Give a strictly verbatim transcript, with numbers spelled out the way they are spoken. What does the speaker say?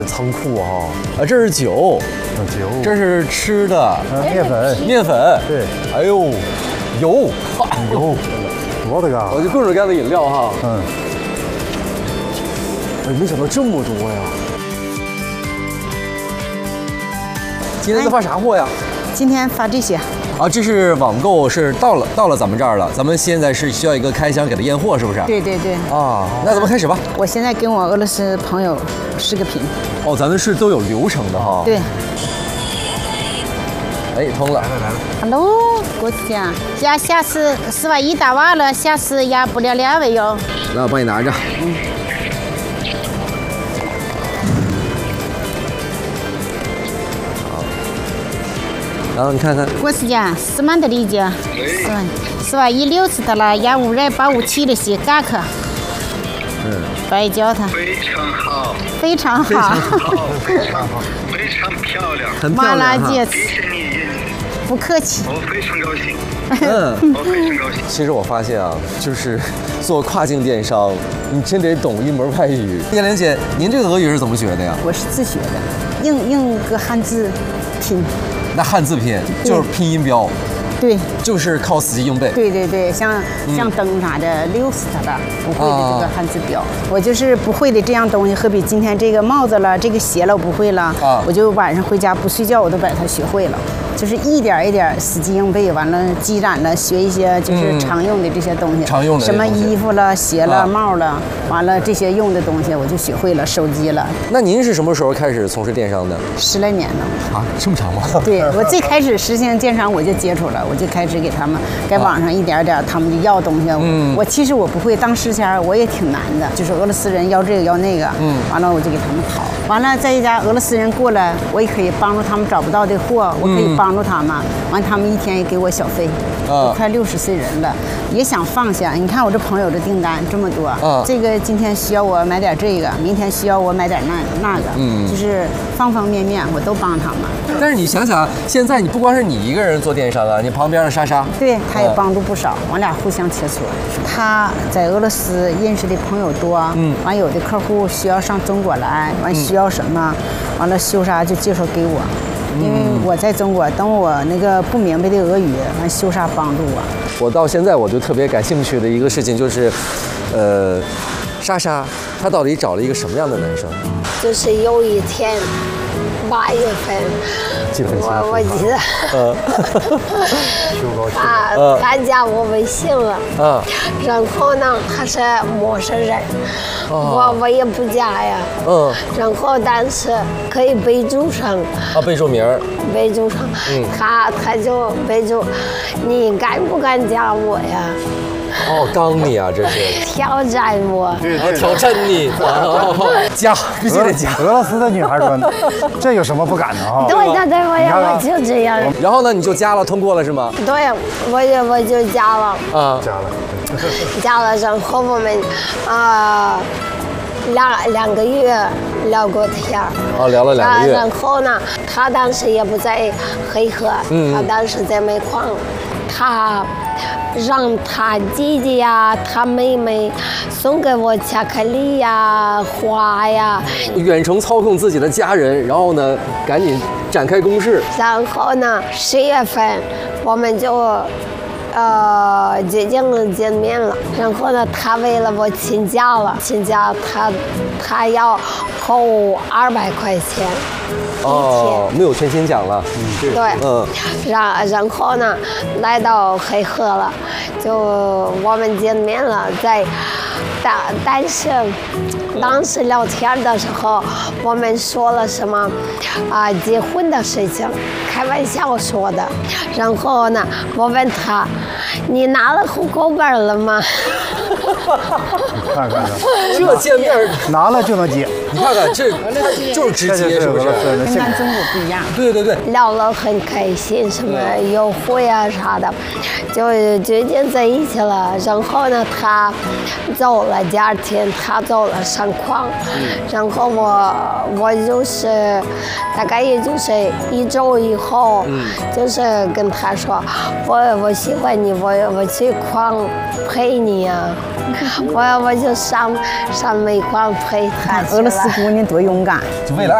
仓库啊，啊，这是酒， 酒， 这是吃的， 面粉， 面粉， 对， 哎呦，油， 油，多大个？ 我就各种各样的饮料哈， 嗯， 哎，没想到这么多呀！今天在发啥货呀？ 今天发这些。 啊，这是网购，是到了到了咱们这儿了，咱们现在是需要一个开箱给它验货，是不是？ 对对对。 啊，那咱们开始吧。 我现在跟我俄罗斯朋友视个频。 哦，咱们是都有流程的哈。 对。 哎，通了。 来了来了。 Hello， 郭子强，呀，下次是吧？一打完了，下次呀不了两位哟。 那我帮你拿着。嗯。好。然后你看看。 郭子强，四万的理解。是吧？是吧？一六次的了，呀五二八五七的些嘎克。 嗯。 白教他。 非常好。 非常好。 非常好，非常好，非常漂亮。 很漂亮哈。 谢谢你。 不客气。 我非常高兴。 嗯。 我非常高兴。 其实我发现啊，就是做跨境电商，你真得懂一门外语。叶玲姐，您这个俄语是怎么学的呀？ 我是自学的，硬硬个汉字拼。 那汉字拼就是拼音标。 对， 就是靠死记硬背。 对对对，像像灯啥的，溜死他了，不会的这个汉字表，我就是不会的这样东西。何比今天这个帽子了，这个鞋了，我不会了，啊、我就晚上回家不睡觉，我都把它学会了。就是一点一点死记硬背，完了积攒了，学一些就是常用的这些东西， 常用的什么衣服了、鞋了、帽了，完了这些用的东西我就学会了，手机了。 那您是什么时候开始从事电商的？ 十来年了。 啊，这么长吗？ 对，我最开始实行电商我就接触了，我就开始给他们在网上一点点，他们就要东西。嗯，我其实我不会，当时前我也挺难的，就是俄罗斯人要这个要那个，嗯，完了我就给他们淘。完了，在一家俄罗斯人过来，我也可以帮助他们找不到的货，我可以帮助他们。完，他们一天也给我小费。啊，快六十岁人了，也想放下。你看我这朋友的订单这么多，啊，这个今天需要我买点这个，明天需要我买点那那个，嗯，就是方方面面我都帮他们。 但是你想想，现在你不光是你一个人做电商啊，你旁边的莎莎， 对，她也帮助不少，我俩互相切磋。她在俄罗斯认识的朋友多，嗯，完有的客户需要上中国来，完需要什么，完了秀莎就介绍给我。因为我在中国，等我那个不明白的俄语，完秀莎帮助我。 我到现在我就特别感兴趣的一个事情就是，呃，莎莎她到底找了一个什么样的男生？ 就是有一天，八月份，我我记得，呃，他他加我微信了，啊，然后呢他是陌生人，我我也不加呀，嗯，然后但是可以备注上， 啊，备注名儿， 备注上，嗯，他他就备注，你敢不敢加我呀？ 哦，刚你啊，这是挑战我， 挑战你，加必须得加。 俄罗斯的女孩说，这有什么不敢的哈？ 对对对，我也我就这样。 然后呢，你就加了，通过了是吗？ 对，我就我就加了， 啊， 加了， 加了，然后我们啊两两个月聊过天儿。 哦，聊了两个月。 然后呢，他当时也不在黑河，嗯，他当时在煤矿，他。让他姐姐呀、他妹妹送给我巧克力呀、花呀， 远程操控自己的家人，然后呢，赶紧展开攻势。 然后呢，十月份我们就呃接近见面了。然后呢，他为了我请假了，请假他他要扣二百块钱。 哦，没有全勤奖了。 嗯，对，嗯，然然后呢，来到黑河了，就我们见面了，在，但但是，当时聊天的时候，我们说了什么啊结婚的事情，开玩笑说的。然后呢，我问他，你拿了户口本了吗？ 看看看， 这见面拿了就能接。 你看看这，就是直接，是不是？ 跟咱中国不一样。 对对对， 聊了很开心，什么优惠啊啥的，就决定在一起了。然后呢，他走了，第二天他走了上矿，然后我我就是大概也就是一周以后，就是跟他说，我我喜欢你，我我去矿陪你呀、啊。 我我就上上煤矿陪他去了。 俄罗斯姑娘多勇敢。 就为了爱。